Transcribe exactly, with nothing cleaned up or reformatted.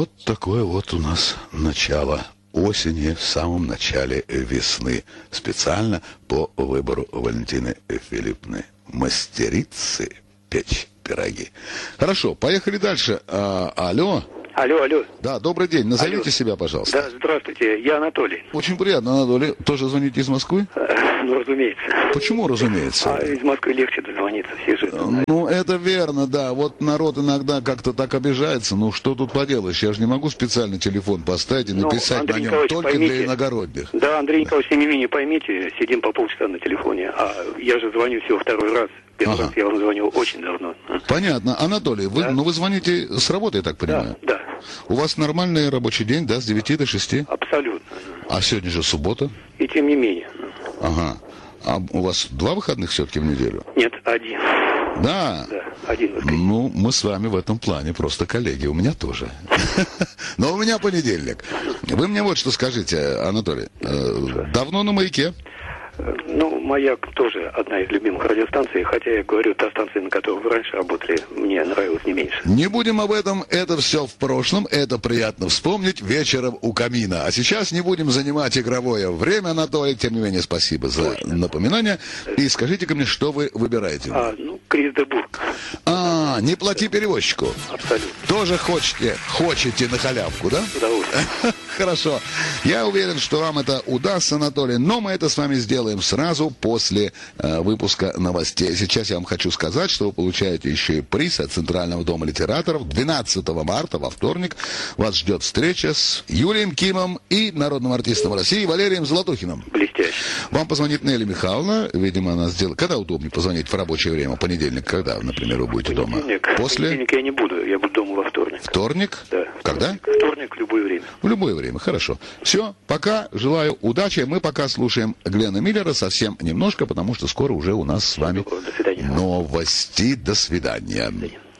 Вот такое вот у нас начало осени, в самом начале весны. Специально по выбору Валентины Филипповны. Мастерицы печь пироги. Хорошо, поехали дальше. А, алло. Алло, алло. Да, добрый день. Назовите алло. себя, пожалуйста. Да, здравствуйте. Я Анатолий. Очень приятно, Анатолий. Тоже звоните из Москвы? Ну, разумеется. Почему, разумеется? А из Москвы легче дозвониться, все же это знают. Ну, это верно, да. Вот народ иногда как-то так обижается. Ну, что тут поделаешь? Я же не могу специально телефон поставить и написать ну, на нем Николаевич, только поймите, для иногородних. Да, Андрей Николаевич, тем не менее, поймите, сидим по полчаса на телефоне, а я же звоню всего второй раз. Первый Ага. раз я вам звонил очень давно. Понятно. Анатолий, вы, Да? ну, вы звоните с работы, я так понимаю? Да, да. У вас нормальный рабочий день, да, с девяти до шести? Абсолютно. А сегодня же суббота? И тем не менее. Ага. А у вас два выходных все-таки в неделю? Нет, один. Да. Да, один воскресенье. Ну, мы с вами в этом плане просто коллеги. У меня тоже. Но у меня понедельник. Вы мне вот что скажите, Анатолий. Давно на «Маяке»? Ну, «Маяк» тоже одна из любимых радиостанций, хотя я говорю, та станция, на которой вы раньше работали, мне нравилась не меньше. Не будем об этом, это все в прошлом, это приятно вспомнить вечером у камина. А сейчас не будем занимать игровое время, Анатолий, тем не менее, спасибо за Точно. напоминание. И скажите-ка мне, что вы выбираете? А, ну, Крис де Бург. А, не плати перевозчику. Абсолютно. Тоже хочете, хочете на халявку, да? С удовольствием. Хорошо. Я уверен, что вам это удастся, Анатолий, но мы это с вами сделаем сразу после э, выпуска новостей. Сейчас я вам хочу сказать, что вы получаете еще и приз от Центрального дома литераторов. двенадцатого марта, во вторник, вас ждет встреча с Юрием Кимом и народным артистом России Валерием Золотухиным. Блестяще. Вам позвонит Нелли Михайловна. Видимо, она сделает... Когда удобнее позвонить в рабочее время? Понедельник, когда, например, вы будете дома? Понедельник. После? Понедельник я не буду, я буду дома во вторник. Вторник? Да. Когда? Вторник, в любое время. В любое время, хорошо. Все, пока, желаю удачи. Мы пока слушаем Глена Миллера совсем немножко, потому что скоро уже у нас с вами До свидания. новости. До свидания. До свидания.